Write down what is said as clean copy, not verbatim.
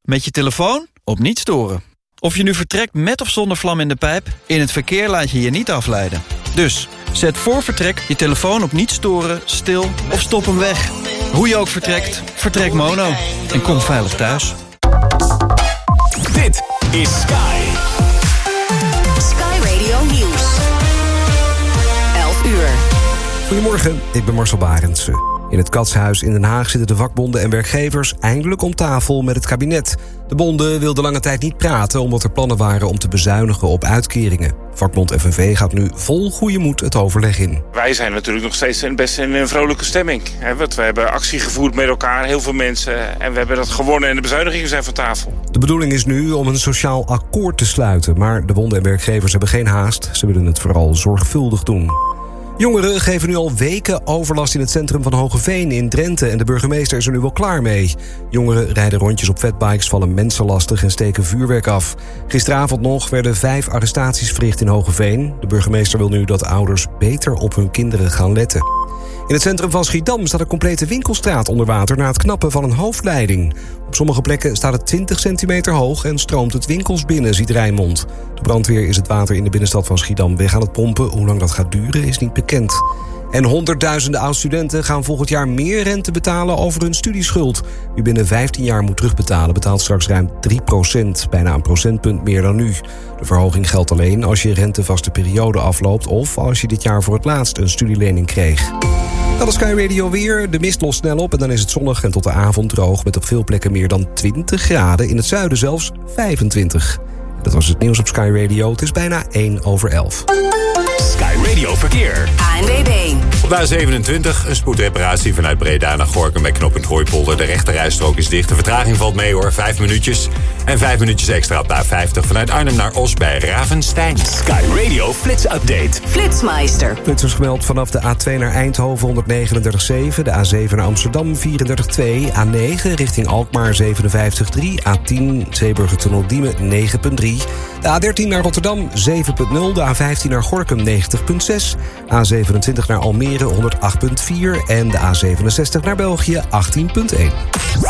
Met je telefoon op niet storen. Of je nu vertrekt met of zonder vlam in de pijp, in het verkeer laat je je niet afleiden. Dus, zet voor vertrek je telefoon op niet storen, stil of stop hem weg. Hoe je ook vertrekt, vertrek mono. En kom veilig thuis. Dit is Sky. Sky Radio Nieuws. 11 uur. Goedemorgen, ik ben Marcel Barendse. In het Katshuis in Den Haag zitten de vakbonden en werkgevers eindelijk om tafel met het kabinet. De bonden wilden lange tijd niet praten omdat er plannen waren om te bezuinigen op uitkeringen. Vakbond FNV gaat nu vol goede moed het overleg in. Wij zijn natuurlijk nog steeds best in een vrolijke stemming. Want we hebben actie gevoerd met elkaar, heel veel mensen. En we hebben dat gewonnen en de bezuinigingen zijn van tafel. De bedoeling is nu om een sociaal akkoord te sluiten. Maar de bonden en werkgevers hebben geen haast. Ze willen het vooral zorgvuldig doen. Jongeren geven nu al weken overlast in het centrum van Hoogeveen in Drenthe en de burgemeester is er nu wel klaar mee. Jongeren rijden rondjes op fatbikes, vallen mensen lastig en steken vuurwerk af. Gisteravond nog werden 5 arrestaties verricht in Hoogeveen. De burgemeester wil nu dat ouders beter op hun kinderen gaan letten. In het centrum van Schiedam staat een complete winkelstraat onder water na het knappen van een hoofdleiding. Op sommige plekken staat het 20 centimeter hoog en stroomt het winkels binnen, ziet Rijnmond. De brandweer is het water in de binnenstad van Schiedam weg aan het pompen. Hoe lang dat gaat duren is niet bekend. En honderdduizenden oud-studenten gaan volgend jaar meer rente betalen over hun studieschuld. Wie binnen 15 jaar moet terugbetalen betaalt straks ruim 3%, bijna een procentpunt meer dan nu. De verhoging geldt alleen als je rentevaste periode afloopt of als je dit jaar voor het laatst een studielening kreeg. Dat is Sky Radio weer. De mist lost snel op en dan is het zonnig en tot de avond droog met op veel plekken meer dan 20 graden. In het zuiden zelfs 25. Dat was het nieuws op Sky Radio. Het is bijna 11:01. Sky Radio Verkeer. ANWB. Op de A27 een spoedreparatie vanuit Breda naar Gorinchem bij knooppunt Hooipolder. De rechterrijstrook is dicht. De vertraging valt mee hoor, 5 minuutjes. En 5 minuutjes extra op de A50 vanuit Arnhem naar Os bij Ravenstein. Sky Radio Flits Update. Flitsmeister. Flitsers gemeld vanaf de A2 naar Eindhoven 139,7. De A7 naar Amsterdam 34,2. A9 richting Alkmaar 57,3. A10 Zeeburgertunnel Diemen 9,3. De A13 naar Rotterdam 7,0. De A15 naar Gorinchem 90,6. A27 naar Almere 108,4. En de A67 naar België 18,1.